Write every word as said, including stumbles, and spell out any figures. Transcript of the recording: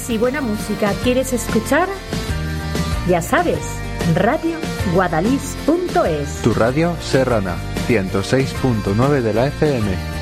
y buena música quieres escuchar, ya sabes, radio guadalix punto es. Tu radio serrana, ciento seis punto nueve de la F M.